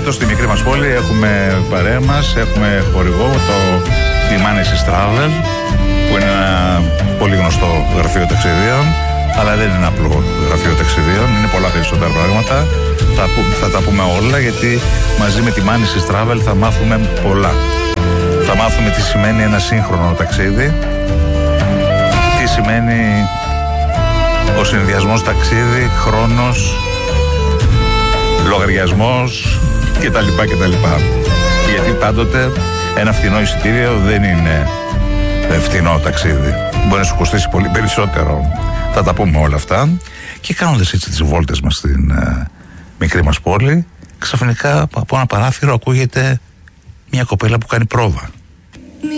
Εδώ στη μικρή μας πόλη έχουμε παρέα μας, έχουμε χορηγό τη Manesis Travel, που είναι ένα πολύ γνωστό γραφείο ταξιδίων, αλλά δεν είναι ένα απλό γραφείο ταξιδίων, είναι πολλά περισσότερα πράγματα. Θα τα πούμε όλα, γιατί μαζί με τη Manesis Travel θα μάθουμε πολλά. Θα μάθουμε τι σημαίνει ένα σύγχρονο ταξίδι, τι σημαίνει ο συνδυασμός ταξίδι, χρόνος, λογαριασμός κτλ. Γιατί πάντοτε ένα φθηνό εισιτήριο δεν είναι φθηνό ταξίδι. Μπορεί να σου κοστίσει πολύ περισσότερο. Θα τα πούμε όλα αυτά. Και κάνοντας έτσι τις βόλτες μας στην μικρή μας πόλη, ξαφνικά από ένα παράθυρο ακούγεται μια κοπέλα που κάνει πρόβα.